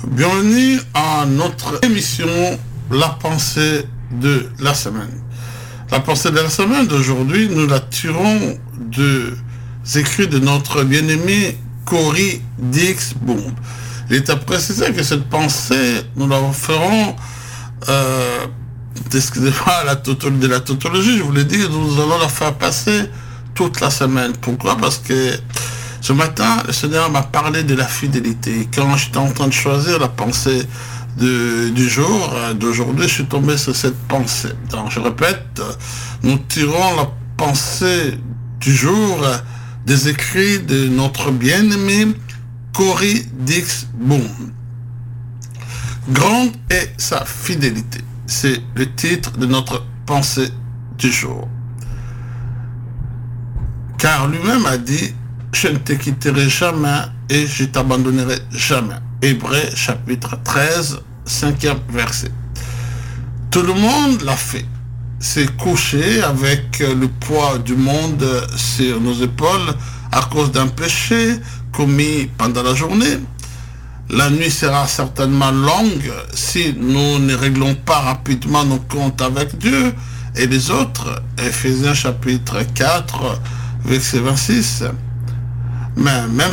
Bienvenue à notre émission La pensée de la semaine. La pensée de la semaine d'aujourd'hui, nous la tirons des écrits de notre bien-aimé Cory Dix-Boom. Il est à préciser que cette pensée, nous la ferons excusez-moi, de la tautologie, je vous l'ai dit, nous allons la faire passer toute la semaine. Pourquoi? Parce que ce matin, le Seigneur m'a parlé de la fidélité. Quand j'étais en train de choisir la pensée du jour, d'aujourd'hui, je suis tombé sur cette pensée. Donc, je répète, nous tirons la pensée du jour des écrits de notre bien-aimé Cory Dix-Boom. Grande est sa fidélité. C'est le titre de notre pensée du jour. Car lui-même a dit, je ne te quitterai jamais et je t'abandonnerai jamais. Hébreux chapitre 13, 5e verset. Tout le monde l'a fait. C'est couché avec le poids du monde sur nos épaules à cause d'un péché commis pendant la journée. La nuit sera certainement longue si nous ne réglons pas rapidement nos comptes avec Dieu et les autres. Éphésiens chapitre 4, verset 26. Mais même